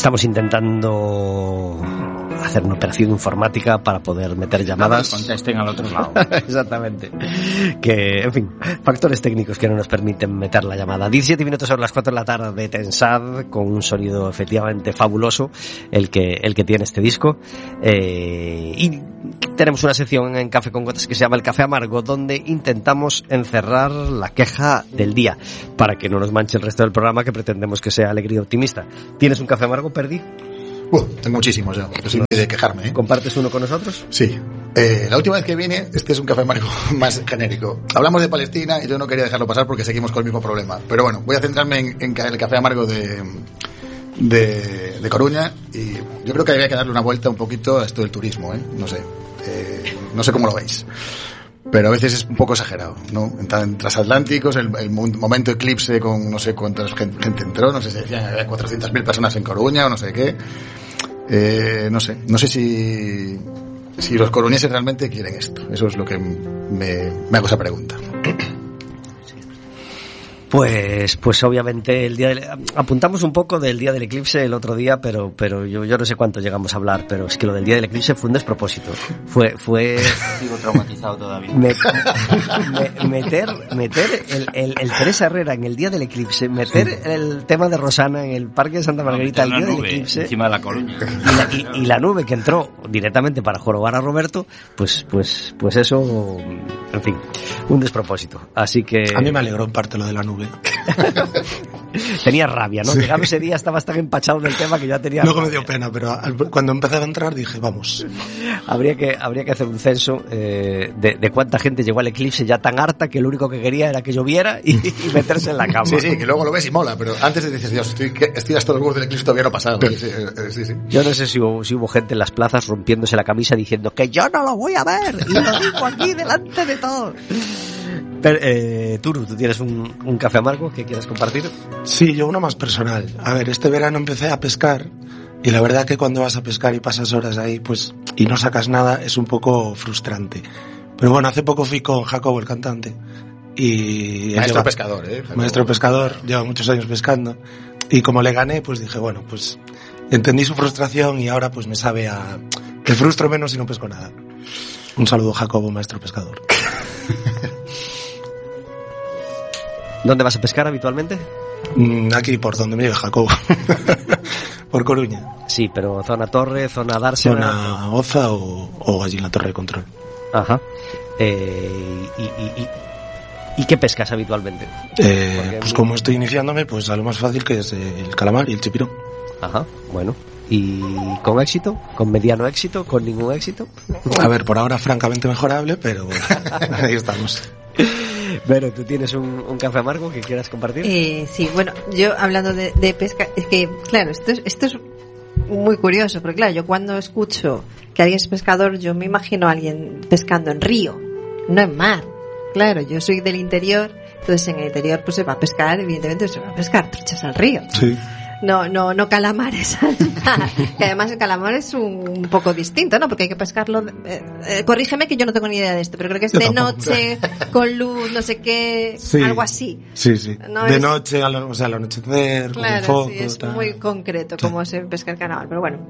Estamos intentando hacer una operación informática para poder meter llamadas. No contesten al otro lado. Exactamente. Que, en fin, factores técnicos que no nos permiten meter la llamada. 17 minutos sobre las 4 de la tarde de Tensad, con un sonido efectivamente fabuloso, el que tiene este disco. Y tenemos una sección en Café con Gotas que se llama El Café Amargo, donde intentamos encerrar la queja del día, para que no nos manche el resto del programa, que pretendemos que sea alegría y optimista. ¿Tienes un café amargo, Perdi? Tengo muchísimos ya. Yo soy muy de quejarme, ¿eh? ¿Compartes uno con nosotros? Sí. La última vez que vine, este es un café amargo más genérico. Hablamos de Palestina y yo no quería dejarlo pasar porque seguimos con el mismo problema. Pero bueno, voy a centrarme en el café amargo de Coruña, y yo creo que había que darle una vuelta un poquito a esto del turismo, ¿eh? No sé. No sé cómo lo veis. Pero a veces es un poco exagerado, ¿no? En transatlánticos, el momento eclipse con no sé cuánta gente entró, no sé si decían había 400.000 personas en Coruña o no sé qué. No sé si los coruñeses realmente quieren esto. Eso es lo que me hago esa pregunta. Pues obviamente apuntamos un poco del día del eclipse el otro día, pero yo no sé cuánto llegamos a hablar, pero es que lo del día del eclipse fue un despropósito. Fue Sigo traumatizado todavía. Meter el Teresa Herrera en el día del eclipse, meter el tema de Rosana en el Parque de Santa Margarita el día del eclipse, encima de la Coruña, y la nube que entró directamente para jorobar a Roberto, pues eso, en fin, un despropósito. Así que a mí me alegró en parte lo de la nube. Tenía rabia, ¿no? Sí. Llegaba ese día, estabas tan empachado del tema que ya tenía Luego rabia. me dio pena, pero cuando empezaba a entrar dije, vamos. Habría que hacer un censo de cuánta gente llegó al eclipse ya tan harta que lo único que quería era que lloviera y meterse en la cama. Sí, que luego lo ves y mola, pero antes dices, Dios, estoy hasta los huevos del eclipse, todavía no ha pasado. Sí. Yo no sé si hubo gente en las plazas rompiéndose la camisa diciendo que yo no lo voy a ver y lo digo aquí delante de todos. Pero, ¿tú tienes un café amargo que quieras compartir? Sí, yo uno más personal. A ver, este verano empecé a pescar y la verdad que cuando vas a pescar y pasas horas ahí, pues, y no sacas nada, es un poco frustrante. Pero bueno, hace poco fui con Jacobo, el cantante, y maestro pescador, maestro pescador, lleva muchos años pescando, y como le gané, pues dije, bueno, pues entendí su frustración y ahora pues me sabe a que frustro menos y no pesco nada. Un saludo, Jacobo, maestro pescador. ¿Dónde vas a pescar habitualmente? Aquí, por donde me lleve Jacobo. Por Coruña. Sí, pero zona Torre, zona Dársena. Zona Oza o allí en la Torre de Control. Ajá. ¿Y qué pescas habitualmente? Pues como estoy iniciándome, pues a lo más fácil, que es el calamar y el chipirón. Ajá, bueno. ¿Y con éxito? ¿Con mediano éxito? ¿Con ningún éxito? A ver, por ahora francamente mejorable, pero bueno, ahí estamos. Pero, ¿tú tienes un café amargo que quieras compartir? Sí, bueno, yo hablando de pesca, es que, claro, esto es muy curioso, porque claro, yo cuando escucho que alguien es pescador, yo me imagino a alguien pescando en río, no en mar. Claro, yo soy del interior, entonces en el interior pues se va a pescar, evidentemente se va a pescar truchas al río. Sí. No calamares al mar. Que además el calamar es un poco distinto, ¿no? Porque hay que pescarlo. Corrígeme que yo no tengo ni idea de esto, pero creo que es de noche, con luz, no sé qué, sí, algo así. Sí. No de es... noche, al anochecer, claro, con foco, sí, es tal. muy concreto cómo se pesca el calamar, pero bueno.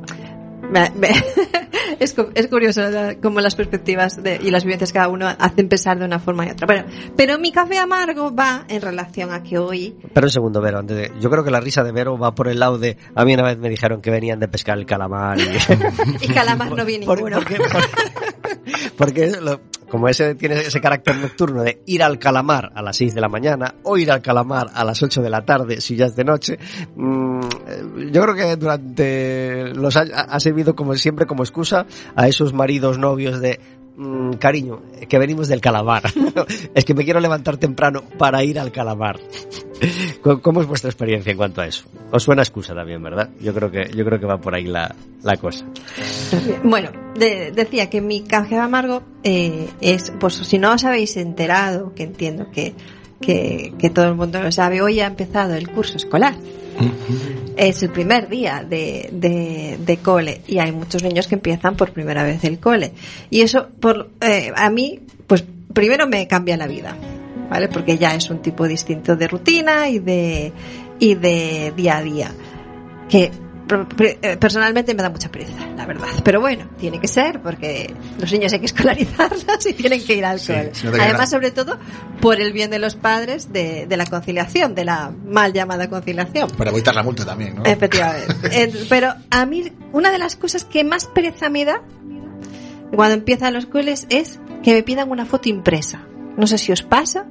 Es curioso cómo las perspectivas y las vivencias de cada uno hacen pensar de una forma y otra. Bueno, pero mi café amargo va en relación a que hoy... Pero un segundo, Vero, yo creo que la risa de Vero va por el lado de... A mí una vez me dijeron que venían de pescar el calamar y... y calamar no vi ninguno. Porque como ese tiene ese carácter nocturno de ir al calamar a las 6 de la mañana o ir al calamar a las 8 de la tarde si ya es de noche, yo creo que durante los años ha servido como siempre como excusa a esos maridos novios de cariño, que venimos del calamar. Es que me quiero levantar temprano para ir al calamar. ¿Cómo es vuestra experiencia en cuanto a eso? Os suena excusa también, ¿verdad? Yo creo que va por ahí la cosa. Bueno, decía que mi café amargo es, pues si no os habéis enterado, que entiendo que todo el mundo lo sabe, hoy ha empezado el curso escolar. Es el primer día de cole y hay muchos niños que empiezan por primera vez el cole y eso a mí pues primero me cambia la vida, ¿vale? Porque ya es un tipo distinto de rutina y de día a día, que personalmente me da mucha pereza, la verdad. Pero bueno, tiene que ser porque los niños hay que escolarizarlos y tienen que ir al cole. Si no Además, sobre todo, por el bien de los padres de la conciliación, de la mal llamada conciliación. Para evitar la multa también, ¿no? Efectivamente. Pero a mí, una de las cosas que más pereza me da cuando empiezan los coles es que me pidan una foto impresa. No sé si os pasa,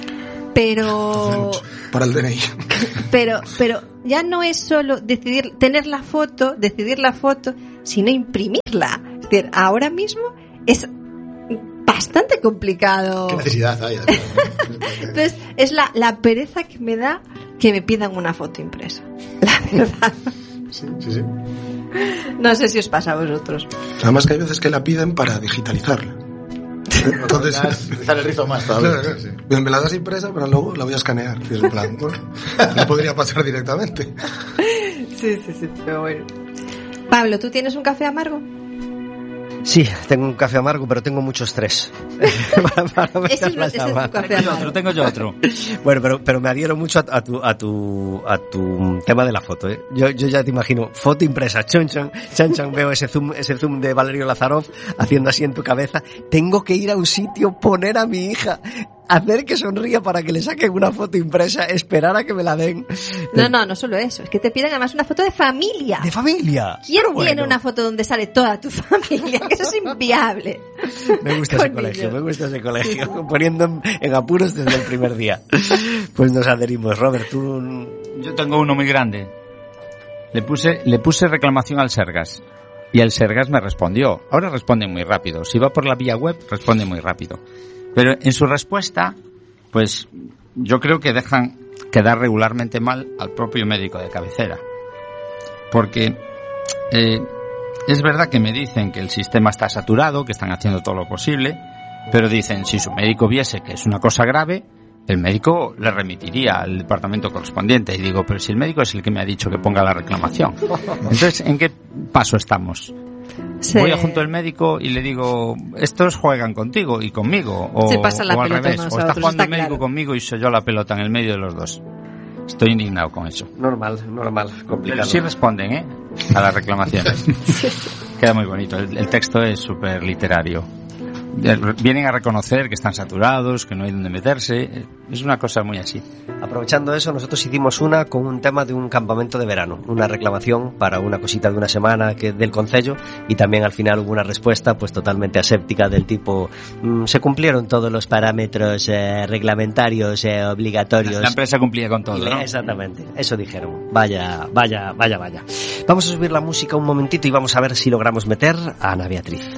pero para el DNI. pero ya no es solo decidir la foto, sino imprimirla. Es decir, ahora mismo es bastante complicado. ¿Qué necesidad hay? Entonces, es la pereza que me da que me pidan una foto impresa. La verdad. Sí. No sé si os pasa a vosotros. Además que hay veces que la piden para digitalizarla. Entonces, sale el rizo más todavía. claro. Sí. Me la das impresa, pero luego la voy a escanear. Y es en plan, bueno, no podría pasar directamente. Sí, pero bueno. Pablo, ¿tú tienes un café amargo? Sí, tengo un café amargo, pero tengo mucho estrés. Ese es tu café amargo. Tengo yo otro. Bueno, pero me adhiero mucho a tu tema de la foto, ¿eh? Yo ya te imagino, foto impresa, chan, veo ese zoom de Valerio Lazarov haciendo así en tu cabeza. Tengo que ir a un sitio, poner a mi hija, hacer que sonría para que le saquen una foto impresa, esperar a que me la den. No solo eso, es que te piden además una foto de familia. ¿De familia? ¿Quién tiene una foto donde sale toda tu familia? Que eso es inviable. Me gusta ese colegio, poniendo en apuros desde el primer día. Pues nos adherimos. Robert, tú... Yo tengo uno muy grande. Le puse reclamación al Sergas y el Sergas me respondió. Ahora responde muy rápido. Si va por la vía web, responde muy rápido. Pero en su respuesta, pues yo creo que dejan quedar regularmente mal al propio médico de cabecera. Porque es verdad que me dicen que el sistema está saturado, que están haciendo todo lo posible, pero dicen, si su médico viese que es una cosa grave, el médico le remitiría al departamento correspondiente. Y digo, pero si el médico es el que me ha dicho que ponga la reclamación. Entonces, ¿en qué paso estamos? Sí. Voy junto al médico y le digo, estos juegan contigo y conmigo, o, se pasa la o al pelota revés, nosotros, o está jugando el médico claro. conmigo y soy yo la pelota en el medio de los dos. Estoy indignado con eso. Normal, complicado. Pero sí responden, a las reclamaciones. Queda muy bonito, el texto es súper literario. Vienen a reconocer que están saturados, que no hay donde meterse. Es una cosa muy así. Aprovechando eso, nosotros hicimos una con un tema de un campamento de verano, una reclamación para una cosita de una semana del concello, y también al final hubo una respuesta pues totalmente aséptica del tipo se cumplieron todos los parámetros reglamentarios obligatorios. La empresa cumplía con todo, ¿no? Exactamente, eso dijeron. Vaya. Vamos a subir la música un momentito y vamos a ver si logramos meter a Ana Beatriz.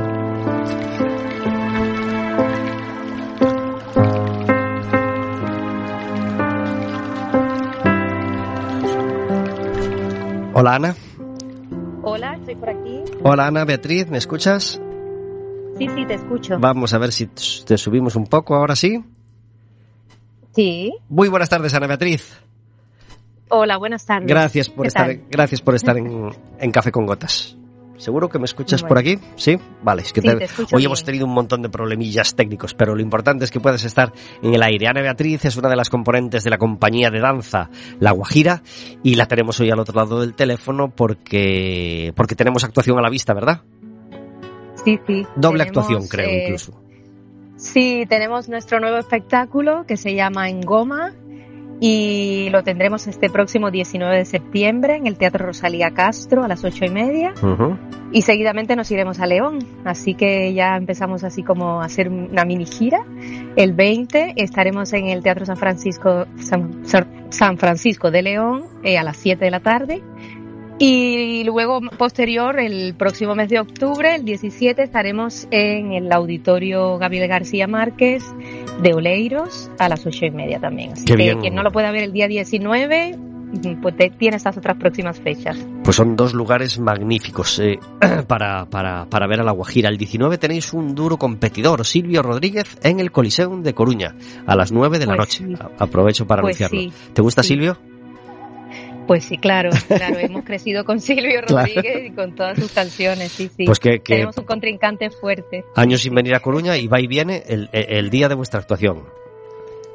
Hola, Ana. Hola, estoy por aquí. Hola, Ana Beatriz, ¿me escuchas? Sí, te escucho. Vamos a ver si te subimos un poco, ahora sí. Sí. Muy buenas tardes, Ana Beatriz. Hola, buenas tardes. Gracias por estar en Café con Gotas. ¿Seguro que me escuchas por aquí? ¿Sí? Vale, es que sí, te escucho hoy bien. Hemos tenido un montón de problemillas técnicos, pero lo importante es que puedas estar en el aire. Ana Beatriz es una de las componentes de la compañía de danza La Guajira y la tenemos hoy al otro lado del teléfono porque tenemos actuación a la vista, ¿verdad? Sí. Doble actuación, creo, incluso. Sí, tenemos nuestro nuevo espectáculo que se llama En Goma y lo tendremos este próximo 19 de septiembre en el Teatro Rosalía Castro a las 8:30. Uh-huh. Y seguidamente nos iremos a León, así que ya empezamos así como a hacer una mini gira. El 20 estaremos en el Teatro San Francisco de León a las 7 de la tarde. Y luego, posterior, el próximo mes de octubre, el 17, estaremos en el Auditorio Gabriel García Márquez de Oleiros a las 8:30 también. Así Qué que bien. quien no lo pueda ver el día 19, pues tiene estas otras próximas fechas. Pues son dos lugares magníficos para ver a La Guajira. El 19 tenéis un duro competidor, Silvio Rodríguez, en el Coliseum de Coruña, a las 9 de la Pues noche. sí. Aprovecho para Pues anunciarlo. sí, ¿Te gusta sí. Silvio? Pues sí, claro, hemos crecido con Silvio Claro. Rodríguez y con todas sus canciones, sí. Pues que Tenemos un contrincante fuerte. años sin venir a Coruña y va y viene el día de vuestra actuación.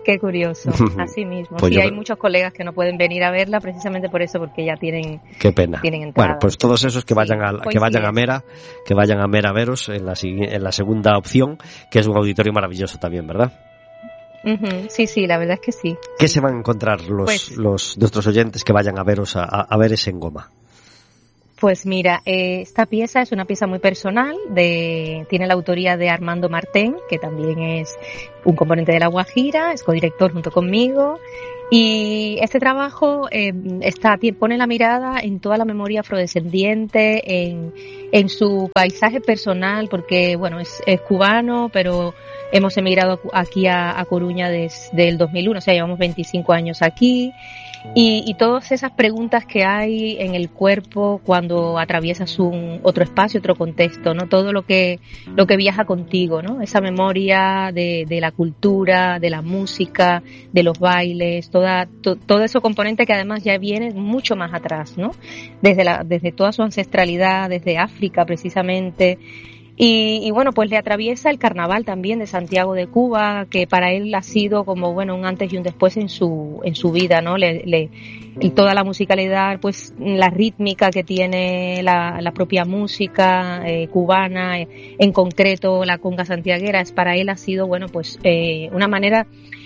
Qué curioso, así mismo. Pues sí, yo hay creo- muchos colegas que no pueden venir a verla precisamente por eso, porque ya tienen Qué pena. entradas. Bueno, pues todos esos que Sí, vayan que vayan a Mera, que vayan a Mera a veros en la segunda opción, que es un auditorio maravilloso también, ¿verdad? Ujú, sí, la verdad es que sí. ¿Qué se van a encontrar Pues- nuestros oyentes que vayan a veros a ver ese en Goma? Pues mira, esta pieza es una pieza muy personal, tiene la autoría de Armando Martén, que también es un componente de La Guajira, es codirector junto conmigo. Y este trabajo pone la mirada en toda la memoria afrodescendiente, en su paisaje personal, porque bueno, es cubano, pero hemos emigrado aquí a Coruña desde el 2001, o sea, llevamos 25 años aquí. Y todas esas preguntas que hay en el cuerpo cuando atraviesas otro espacio, otro contexto, ¿no? Todo lo que viaja contigo, ¿no? Esa memoria de la cultura, de la música, de los bailes, todo ese componente que además ya viene mucho más atrás, ¿no? Desde toda su ancestralidad, desde África precisamente. Y bueno, pues le atraviesa el carnaval también de Santiago de Cuba, que para él ha sido como, bueno, un antes y un después en su vida, ¿no? Y toda la musicalidad, pues la rítmica que tiene la propia música cubana, en concreto la conga santiaguera, para él ha sido, bueno, pues una manera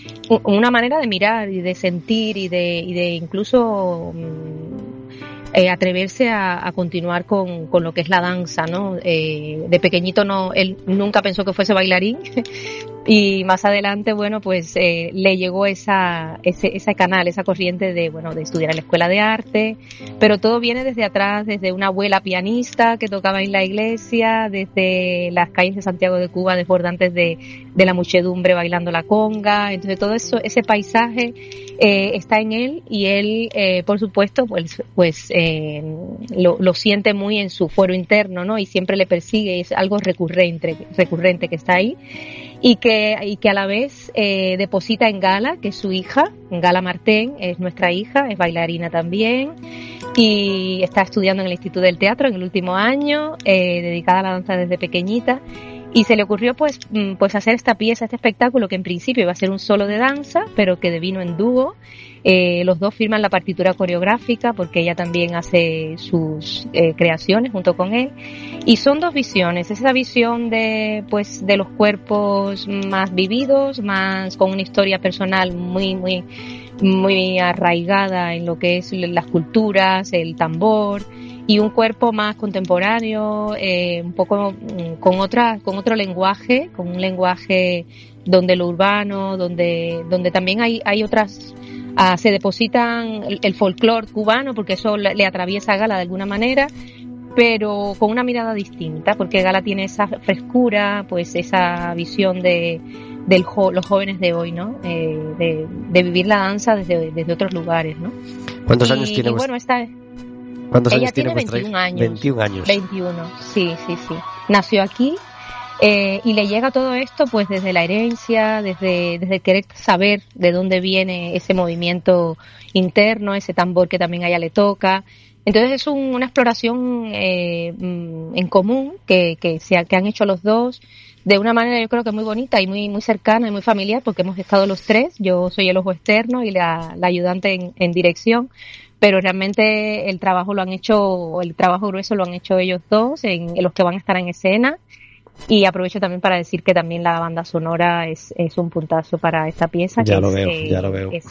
de mirar y de sentir y de incluso atreverse a continuar con lo que es la danza, ¿no? De pequeñito él nunca pensó que fuese bailarín y más adelante, bueno, pues le llegó ese canal, esa corriente de estudiar en la escuela de arte, pero todo viene desde atrás, desde una abuela pianista que tocaba en la iglesia, desde las calles de Santiago de Cuba desbordantes de la muchedumbre bailando la conga. Entonces todo eso, ese paisaje está en él y él, por supuesto, pues lo siente muy en su fuero interno, ¿no? Y siempre le persigue, es algo recurrente que está ahí y que a la vez deposita en Gala, que es su hija. Gala Martén es nuestra hija, es bailarina también y está estudiando en el Instituto del Teatro en el último año, dedicada a la danza desde pequeñita. Y se le ocurrió pues hacer esta pieza, este espectáculo que en principio iba a ser un solo de danza, pero que devino en dúo. Los dos firman la partitura coreográfica porque ella también hace sus creaciones junto con él. Y son dos visiones, esa visión de los cuerpos más vividos, más con una historia personal muy arraigada en lo que es las culturas, el tambor, y un cuerpo más contemporáneo, un poco con otro lenguaje, con un lenguaje donde lo urbano, donde también hay otras, se depositan el folclore cubano, porque eso le atraviesa a Gala de alguna manera, pero con una mirada distinta, porque Gala tiene esa frescura, pues esa visión de los jóvenes de hoy, ¿no? De vivir la danza desde otros lugares, ¿no? ¿Cuántos años tiene bueno, ¿Cuántos ella años tiene vuestra 21 hija? años. 21 años. 21, sí. Nació aquí y le llega todo esto pues desde la herencia, desde querer saber de dónde viene ese movimiento interno, ese tambor que también a ella le toca. Entonces es una exploración en común que han hecho los dos de una manera, yo creo que muy bonita y muy cercana y muy familiar, porque hemos estado los tres. Yo soy el ojo externo y la ayudante en dirección, pero realmente el trabajo grueso lo han hecho ellos dos, en los que van a estar en escena. Y aprovecho también para decir que también la banda sonora es un puntazo para esta pieza. Ya que lo veo. Es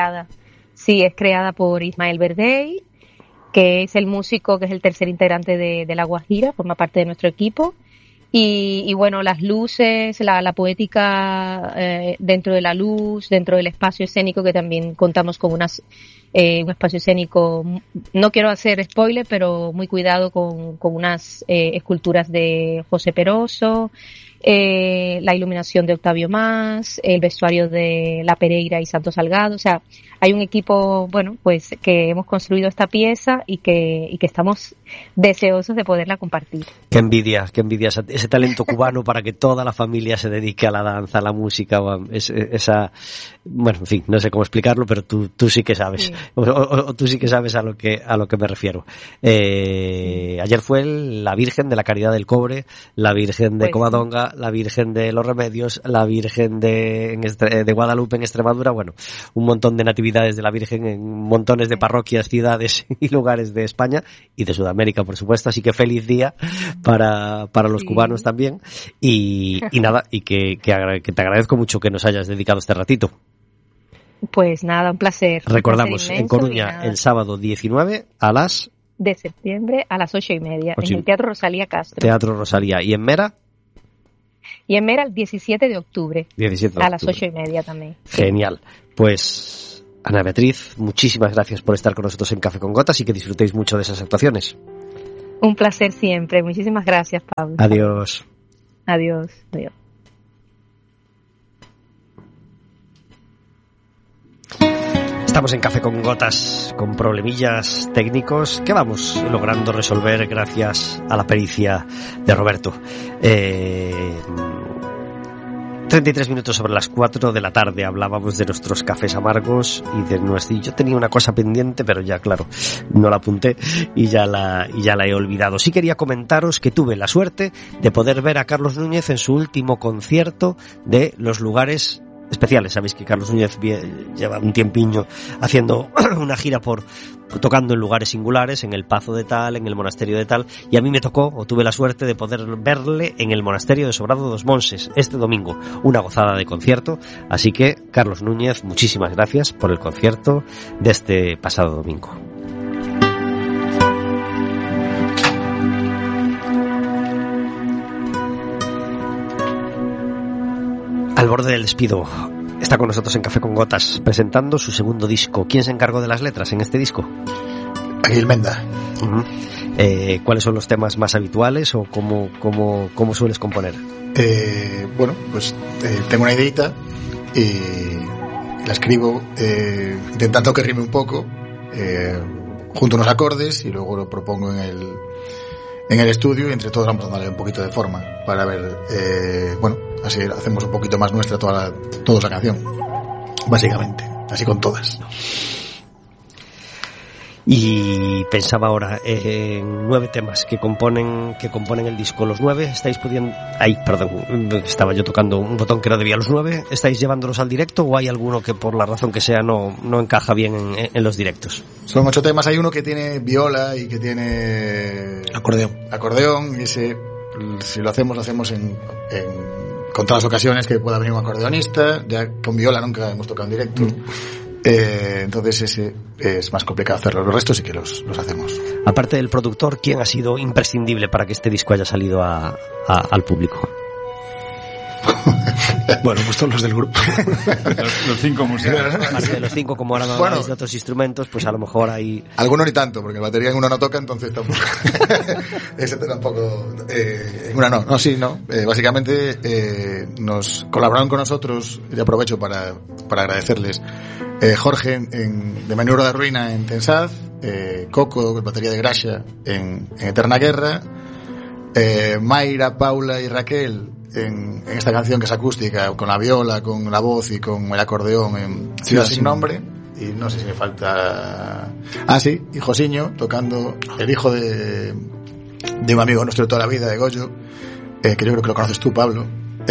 creada por Ismael Verdey, que es el músico, que es el tercer integrante de La Guajira, forma parte de nuestro equipo. Y bueno, las luces, la poética dentro de la luz, dentro del espacio escénico, que también contamos con un espacio escénico, no quiero hacer spoiler, pero muy cuidado con unas esculturas de José Peroso, la iluminación de Octavio Mas, el vestuario de La Pereira y Santos Salgado. O sea, hay un equipo, bueno, pues que hemos construido esta pieza y que estamos deseosos de poderla compartir. Qué envidia ese talento cubano para que toda la familia se dedique a la danza, a la música, bueno, en fin, no sé cómo explicarlo, pero tú sí que sabes, sí. O tú sí que sabes a lo que me refiero. Ayer fue la Virgen de la Caridad del Cobre, la Virgen de Covadonga, Córdoba, la Virgen de los Remedios, la Virgen de Guadalupe en Extremadura, bueno, un montón de natividades de la Virgen en montones de parroquias, ciudades y lugares de España y de Sudamérica, por supuesto, así que feliz día para los cubanos también y nada, y que te agradezco mucho que nos hayas dedicado este ratito. Pues nada, un placer. Recordamos, en Coruña, el sábado 19 de septiembre a las 8:30 en el Teatro Rosalía Castro. Teatro Rosalía. ¿Y en Mera? Y en Mera el 17 de octubre. 17 de a octubre. las 8:30 también. Genial. Pues, Ana Beatriz, muchísimas gracias por estar con nosotros en Café con Gotas y que disfrutéis mucho de esas actuaciones. Un placer siempre. Muchísimas gracias, Pablo. Adiós. Adiós. Adiós. Estamos en Café con Gotas, con problemillas técnicos que vamos logrando resolver gracias a la pericia de Roberto. 33 minutos sobre las 4 de la tarde. Hablábamos de nuestros cafés amargos y de nuestro... Yo tenía una cosa pendiente, pero ya, claro, no la apunté y ya la he olvidado. Sí quería comentaros que tuve la suerte de poder ver a Carlos Núñez en su último concierto de Los Lugares Especiales. Sabéis que Carlos Núñez lleva un tiempiño haciendo una gira tocando en lugares singulares, en el Pazo de tal, en el monasterio de tal, y a mí me tocó, o tuve la suerte de poder verle en el monasterio de Sobrado dos Monses este domingo. Una gozada de concierto, así que Carlos Núñez, muchísimas gracias por el concierto de este pasado domingo. Al borde del despido, está con nosotros en Café con Gotas, presentando su segundo disco. ¿Quién se encargó de las letras en este disco? Aguil Menda. ¿Cuáles son los temas más habituales o cómo sueles componer? Bueno, pues tengo una ideita y la escribo intentando que rime un poco, junto unos acordes y luego lo propongo en el estudio y entre todos vamos a darle un poquito de forma para ver, bueno, así hacemos un poquito más nuestra toda la canción, básicamente, así con todas. Y pensaba ahora en 9 temas que componen el disco. Los 9 estáis pudiendo... Ay, perdón, estaba yo tocando un botón que no debía. ¿Los 9 estáis llevándolos al directo o hay alguno que por la razón que sea no encaja bien en los directos? Son 8 temas, hay uno que tiene viola y que tiene... Acordeón, y ese, si lo hacemos en contadas ocasiones que pueda venir un acordeonista, ya con viola nunca hemos tocado en directo. Entonces ese es más complicado hacerlo. Los restos sí que los hacemos. Aparte del productor, ¿quién ha sido imprescindible para que este disco haya salido al público? Bueno, pues todos los del grupo. los 5 músicos. Más de los 5, como ahora no habláis de otros instrumentos, pues a lo mejor hay... Algunos ni tanto, porque la batería en uno no toca, entonces tampoco... Ese tampoco... Básicamente nos colaboraron con nosotros, y aprovecho para agradecerles, Jorge de Menuro de Ruina en Tensaz, Coco, batería de Graxa en Eterna Guerra, Mayra, Paula y Raquel en esta canción que es acústica, con la viola, con la voz y con el acordeón en Ciudad Sin Nombre. Y no sé si me falta... sí, y Josiño tocando, el hijo de un amigo nuestro de toda la vida, de Goyo, que yo creo que lo conoces tú, Pablo.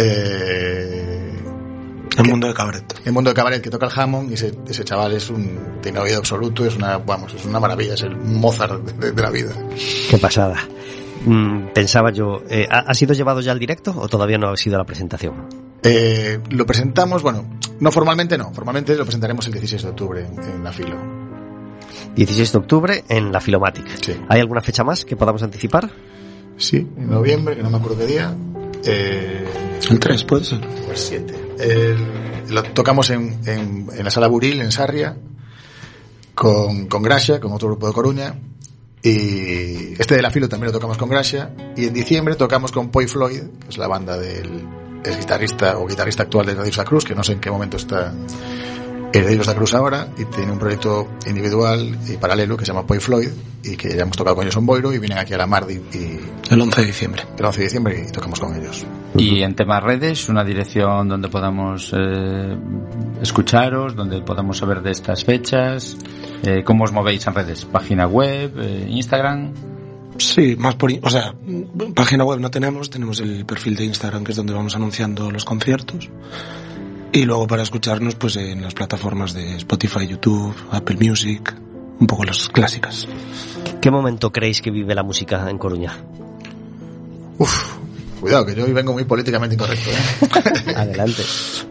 El Mundo de Cabaret. El Mundo de Cabaret, que toca el Hammond, y ese chaval tiene oído absoluto, es una maravilla, es el Mozart de la vida. Qué pasada. Pensaba yo, ¿ha sido llevado ya al directo o todavía no ha sido la presentación? Lo presentamos, bueno, formalmente lo presentaremos el 16 de octubre en la Filo. 16 de octubre en la Filomatic. Sí. ¿Hay alguna fecha más que podamos anticipar? Sí, en noviembre, que no me acuerdo qué día. El 3, puede ser. O el 7. Lo tocamos en la Sala Buril, en Sarria, con Graxa, con otro grupo de Coruña. Y este de la Filo también lo tocamos con Graxa. Y en diciembre tocamos con Poi Floyd, que es la banda del guitarrista actual de Radio Santa Cruz, que no sé en qué momento está de Radio Santa Cruz ahora, y tiene un proyecto individual y paralelo que se llama Poi Floyd, y que ya hemos tocado con ellos en Boiro, y vienen aquí a la Mardi el 11 de diciembre. El 11 de diciembre y tocamos con ellos. Y en temas redes, una dirección donde podamos escucharos, donde podamos saber de estas fechas. ¿Cómo os movéis en redes? ¿Página web? ¿Instagram? Sí, más o sea, página web no tenemos el perfil de Instagram, que es donde vamos anunciando los conciertos. Y luego para escucharnos, pues en las plataformas de Spotify, YouTube, Apple Music, un poco las clásicas. ¿Qué momento creéis que vive la música en Coruña? Cuidado, que yo hoy vengo muy políticamente incorrecto, Adelante.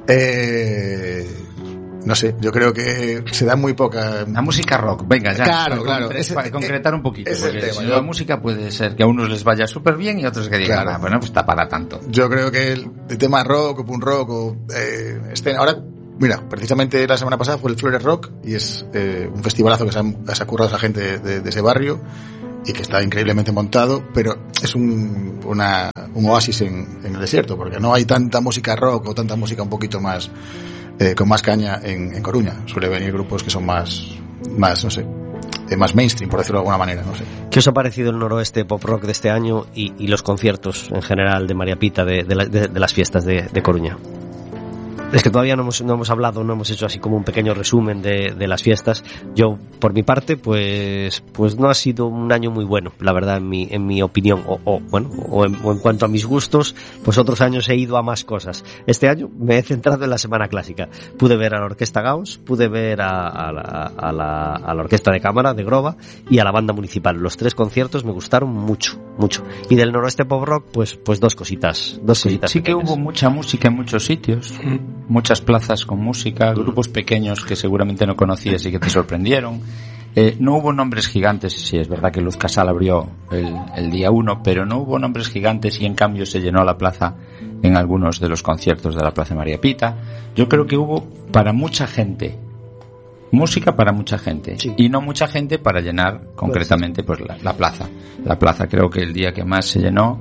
No sé, yo creo que se da muy poca... La música rock, venga, ya. Claro. Para concretar un poquito. Porque tema, si la música puede ser que a unos les vaya súper bien y a otros que digan, bueno, pues está para tanto. Yo creo que el tema rock o punk rock ahora, mira, precisamente la semana pasada fue el Flores Rock y es un festivalazo que se ha currado esa gente de ese barrio y que está increíblemente montado, pero es un oasis en el desierto, porque no hay tanta música rock o tanta música un poquito más con más caña en Coruña. Suele venir grupos que son más no sé, más mainstream, por decirlo de alguna manera, no sé. ¿Qué os ha parecido el noroeste pop rock de este año y los conciertos en general de María Pita de las fiestas de Coruña? Es que todavía no hemos hablado, no hemos hecho así como un pequeño resumen de las fiestas. Yo, por mi parte, pues no ha sido un año muy bueno, la verdad, en mi opinión, o en cuanto a mis gustos, pues otros años he ido a más cosas. Este año me he centrado en la Semana Clásica. Pude ver a la Orquesta Gauss, pude ver a la Orquesta de Cámara de Groba y a la Banda Municipal. Los 3 conciertos me gustaron mucho. Y del noroeste pop rock, pues 2 cositas. Sí que hubo mucha música en muchos sitios. Muchas plazas con música, grupos pequeños que seguramente no conocías y que te sorprendieron. No hubo nombres gigantes, sí, es verdad que Luz Casal abrió el día 1, pero no hubo nombres gigantes y en cambio se llenó la plaza en algunos de los conciertos de la Plaza María Pita. Yo creo que hubo para mucha gente, música para mucha gente, sí, y no mucha gente para llenar concretamente pues la plaza. La plaza creo que el día que más se llenó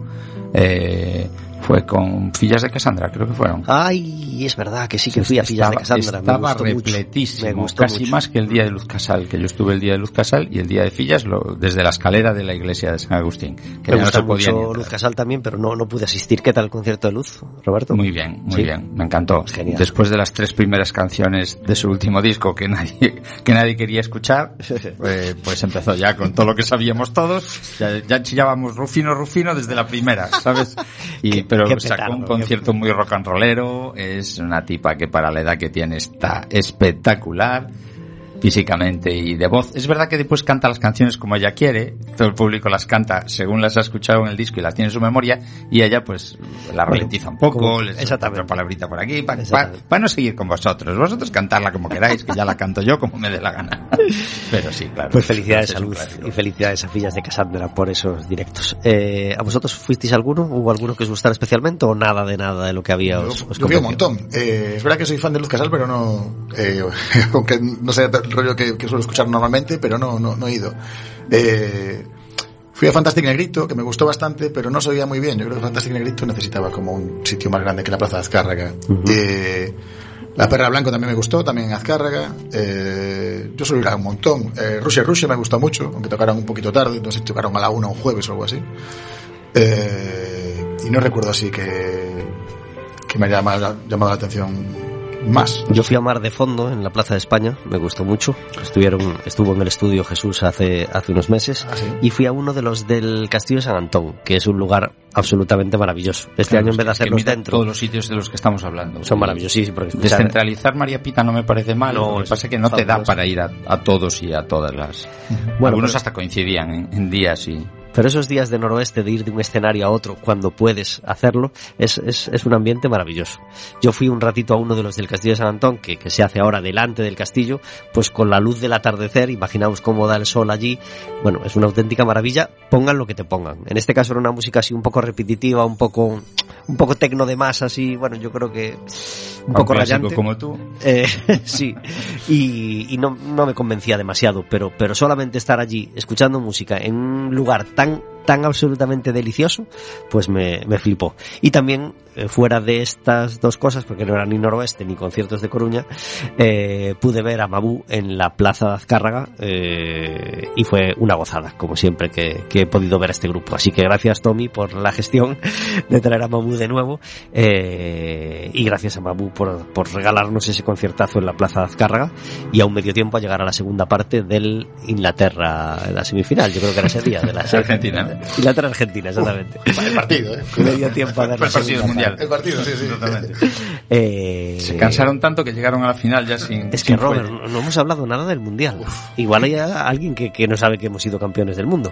fue con Fillas de Casandra, creo que fueron. Ay, es verdad que sí que fui a Fillas de Casandra. Estaba repletísimo, casi mucho. Más que el día de Luz Casal, que yo estuve el día de Luz Casal y el día de Fillas desde la escalera de la iglesia de San Agustín. Que me gustó mucho Luz Casal también, pero no pude asistir. ¿Qué tal el concierto de Luz, Roberto? Muy bien, me encantó. Genial. Después de las 3 primeras canciones de su último disco que nadie quería escuchar, pues empezó ya con todo lo que sabíamos todos. Ya chillábamos Rufino desde la primera, ¿sabes? Pero sacó un concierto muy rock and rollero. Es una tipa que para la edad que tiene está espectacular físicamente y de voz. Es verdad que después canta las canciones como ella quiere, todo el público las canta según las ha escuchado en el disco y las tiene en su memoria, y ella pues la ralentiza un poco, les otra palabrita por aquí para no seguir con vosotros cantarla como queráis, que ya la canto yo como me dé la gana. Pero sí, claro. Pues felicidades a Luz y felicidades a Fillas de Casandra por esos directos. ¿A vosotros fuisteis alguno? ¿Hubo alguno que os gustara especialmente o nada de lo que había os Yo vi un montón. Es verdad que soy fan de Luz Casal, pero no aunque no sé el rollo que suelo escuchar normalmente, pero no he ido. Fui a Fantastic Negrito, que me gustó bastante, pero no se oía muy bien. Yo creo que Fantastic Negrito necesitaba como un sitio más grande que la Plaza de Azcárraga. Uh-huh. La Perra Blanco también me gustó, también en Azcárraga. Yo suelo ir a un montón. Rusia me gustó mucho, aunque tocaron un poquito tarde, no sé si tocaron a la 1 un jueves o algo así. Y no recuerdo así que me haya llamado la atención más. Yo fui a Mar de Fondo en la Plaza de España, me gustó mucho. Estuvo en el estudio Jesús hace unos meses. ¿Sí? Y fui a uno de los del Castillo de San Antón, que es un lugar absolutamente maravilloso. Año en vez de hacerlos dentro, todos los sitios de los que estamos hablando son maravillosos. Descentralizar María Pita no me parece mal, lo que pasa es que no te da para ir a todos y a todas las. Bueno, algunos hasta coincidían en días y. Pero esos días de noroeste, de ir de un escenario a otro cuando puedes hacerlo, es un ambiente maravilloso. Yo fui un ratito a uno de los del Castillo de San Antón, que se hace ahora delante del castillo, pues con la luz del atardecer, imaginaos cómo da el sol allí. Bueno, es una auténtica maravilla, pongan lo que te pongan. En este caso era una música así un poco repetitiva, un poco tecno de masa, así, bueno, yo creo que un poco rayante. Como tú. Sí, y no me convencía demasiado, pero solamente estar allí escuchando música en un lugar tan absolutamente delicioso, pues me flipó. Y también, fuera de estas 2 cosas, porque no era ni noroeste ni conciertos de Coruña, pude ver a Mabú en la Plaza de Azcárraga, y fue una gozada, como siempre que he podido ver a este grupo. Así que gracias, Tommy, por la gestión de traer a Mabú de nuevo, y gracias a Mabú por regalarnos ese conciertazo en la Plaza de Azcárraga, y a un medio tiempo a llegar a la segunda parte del Inglaterra, la semifinal. Yo creo que era ese día de la Argentina. Inglaterra-Argentina, exactamente. El partido, Medio tiempo a dar Fue el partido mundial. El partido, sí. Totalmente. Se cansaron tanto que llegaron a la final ya sin... Es que, sin Robert, cuello. no hemos hablado nada del Mundial. Igual hay alguien que no sabe que hemos sido campeones del mundo.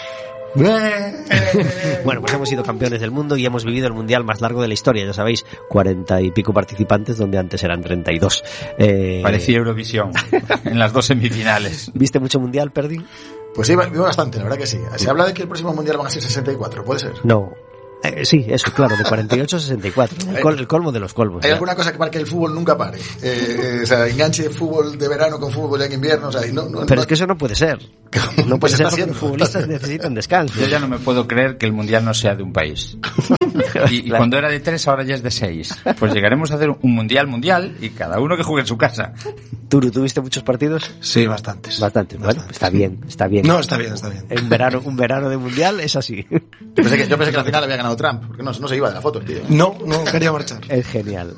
Bueno, pues hemos sido campeones del mundo y hemos vivido el mundial más largo de la historia, ya sabéis, 40 y pico participantes donde antes eran 32. Parecía Eurovisión en las 2 semifinales. ¿Viste mucho mundial, Perdín? Pues sí, vivo bastante, la verdad que sí. Se habla de que el próximo mundial van a ser 64, ¿puede ser? No. Sí, eso, claro, de 48 a 64. El colmo de los colmos. ¿Hay ¿ya? alguna cosa que para que el fútbol nunca pare? O sea, enganche fútbol de verano con fútbol en invierno, o sea, Pero es que eso no puede ser. No puede Pues ser está porque haciendo, los futbolistas necesitan descanso. Yo ya no me puedo creer que el mundial no sea de un país. Y Claro. cuando era de 3, ahora ya es de 6. Pues llegaremos a hacer un mundial y cada uno que juegue en su casa. ¿Tú tuviste muchos partidos? Sí, bastantes. Bastantes. Bueno, está bien. No, está bien. Un verano de mundial es así. Yo pensé que la final había ganado Trump, porque no se iba de la foto el tío. No quería marchar. Es genial.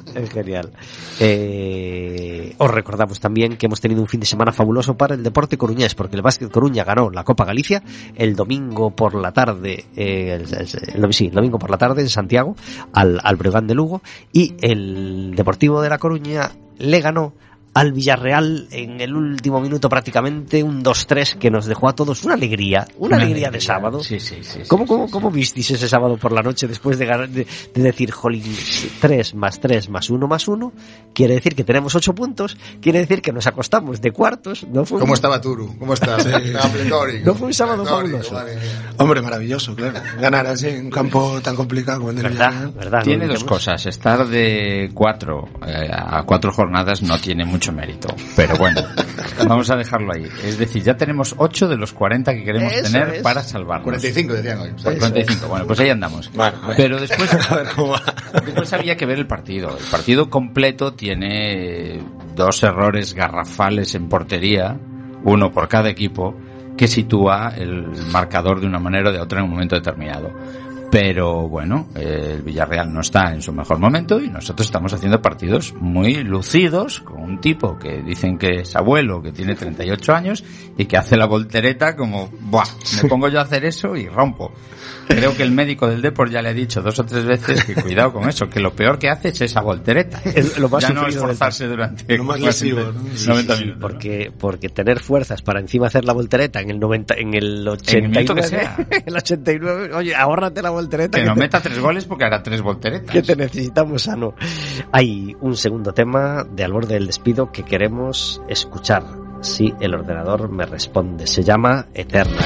Os recordamos también que hemos tenido un fin de semana fabuloso para el deporte coruñés, porque el Básquet Coruña ganó la Copa Galicia el domingo por la tarde, el domingo por la tarde en Santiago al Breogán de Lugo, y el Deportivo de La Coruña le ganó al Villarreal en el último minuto prácticamente, un 2-3 que nos dejó a todos una alegría de sábado. Sí. ¿Cómo visteis ese sábado por la noche después de decir, jolín, 3 más 3 más 1 más 1? Quiere decir que tenemos 8 puntos, quiere decir que nos acostamos de cuartos. ¿No fue ¿Cómo estaba Turu? ¿Cómo está? Estaba pletórico. No fue un sábado fabuloso. Madre mía. Hombre, maravilloso, claro. Ganar así en un campo tan complicado como el del Villarreal. ¿Verdad? Tiene ¿No? dos cosas. Estar de 4 a 4 jornadas no tiene mucho mérito. Pero bueno, vamos a dejarlo ahí. Es decir, ya tenemos 8 de los 40 que queremos Eso tener es. para salvarnos. 45 decían hoy. O sea, 45, bueno, pues ahí andamos. Bueno. Pero después, A ver cómo va. después había que ver el partido. El partido completo tiene 2 errores garrafales en portería, uno por cada equipo, que sitúa el marcador de una manera o de otra en un momento determinado. Pero bueno, el Villarreal no está en su mejor momento y nosotros estamos haciendo partidos muy lucidos con un tipo que dicen que es abuelo, que tiene 38 años y que hace la voltereta como, ¡buah! Me pongo yo a hacer eso y rompo. Creo que el médico del Depor ya le ha dicho 2 o 3 veces que cuidado con eso, que lo peor que hace es esa voltereta. Es lo más ya no sufrido del esforzarse durante Lo más lesivo, ¿no? 90 minutos. Porque tener fuerzas para encima hacer la voltereta en el 89, minuto que sea. en el 89, oye, ahórrate la voltereta. Que no meta 3 goles porque hará 3 volteretas. Que te necesitamos sano. Hay un segundo tema de Al borde del despido que queremos escuchar. Si el ordenador me responde. Se llama Eterna.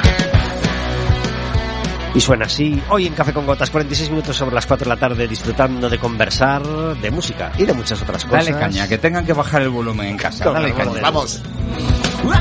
Y suena así, hoy en Café con Gotas, 46 minutos sobre las 4 de la tarde, disfrutando de conversar, de música y de muchas otras cosas. Dale caña, que tengan que bajar el volumen en casa. Con Dale Al borde caña. del Vamos.